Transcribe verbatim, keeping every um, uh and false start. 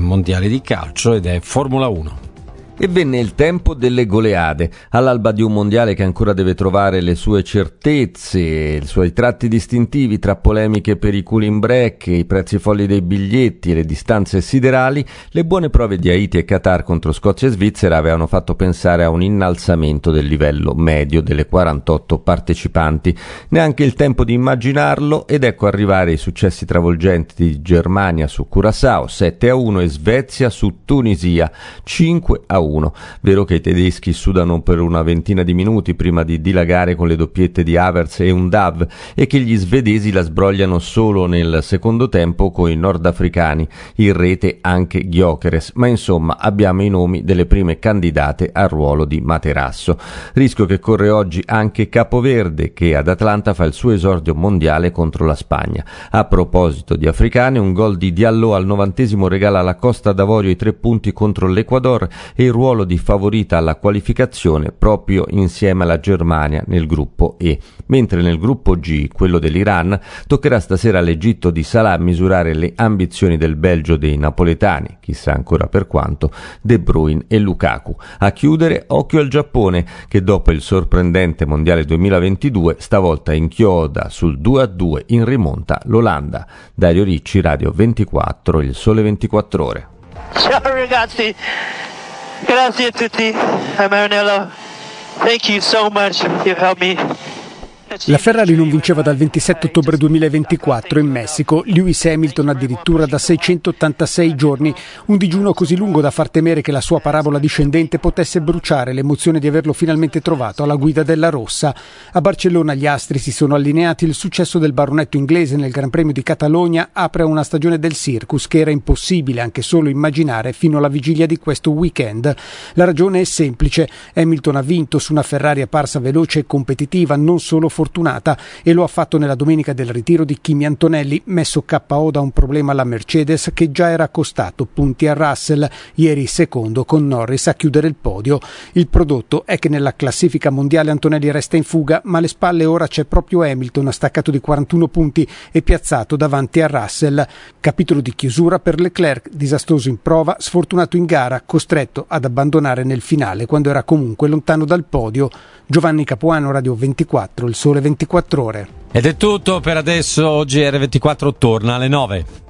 mondiali di calcio ed è Formula uno. E venne il tempo delle goleade, all'alba di un mondiale che ancora deve trovare le sue certezze, i suoi tratti distintivi tra polemiche per i cooling break, i prezzi folli dei biglietti e le distanze siderali. Le buone prove di Haiti e Qatar contro Scozia e Svizzera avevano fatto pensare a un innalzamento del livello medio delle quarantotto partecipanti. Neanche il tempo di immaginarlo, ed ecco arrivare i successi travolgenti di Germania su Curaçao sette a uno e Svezia su Tunisia cinque a uno. Vero che i tedeschi sudano per una ventina di minuti prima di dilagare con le doppiette di Havertz e Undav, e che gli svedesi la sbrogliano solo nel secondo tempo con i nordafricani, in rete anche Gyökeres, ma insomma abbiamo i nomi delle prime candidate al ruolo di materasso. Rischio che corre oggi anche Capoverde, che ad Atlanta fa il suo esordio mondiale contro la Spagna. A proposito di africani, un gol di Diallo al novantesimo regala alla Costa d'Avorio i tre punti contro l'Ecuador e il ruolo di favorita alla qualificazione proprio insieme alla Germania nel gruppo E, mentre nel gruppo G, quello dell'Iran, toccherà stasera all'Egitto di Salah misurare le ambizioni del Belgio dei napoletani, chissà ancora per quanto, De Bruyne e Lukaku. A chiudere, occhio al Giappone, che dopo il sorprendente mondiale duemilaventidue stavolta inchioda sul due a due in rimonta l'Olanda. Dario Ricci, Radio ventiquattro, Il Sole ventiquattro Ore. Ciao ragazzi, grazie a tutti, a Maranello, thank you so much, you helped me. La Ferrari non vinceva dal ventisette ottobre duemilaventiquattro in Messico, Lewis Hamilton addirittura da seicentottantasei giorni, un digiuno così lungo da far temere che la sua parabola discendente potesse bruciare l'emozione di averlo finalmente trovato alla guida della rossa. A Barcellona gli astri si sono allineati, il successo del baronetto inglese nel Gran Premio di Catalogna apre una stagione del circus che era impossibile anche solo immaginare fino alla vigilia di questo weekend. La ragione è semplice: Hamilton ha vinto su una Ferrari apparsa veloce e competitiva, non solo fortunata, e lo ha fatto nella domenica del ritiro di Kimi Antonelli, messo K O da un problema alla Mercedes che già era costato punti a Russell, ieri secondo con Norris a chiudere il podio. Il prodotto è che nella classifica mondiale Antonelli resta in fuga, ma alle spalle ora c'è proprio Hamilton, staccato di quarantuno punti e piazzato davanti a Russell. Capitolo di chiusura per Leclerc, disastroso in prova, sfortunato in gara, costretto ad abbandonare nel finale quando era comunque lontano dal podio. Giovanni Capuano, Radio ventiquattro, Il Sole ventiquattro Ore. Ed è tutto per adesso, oggi R ventiquattro torna alle nove.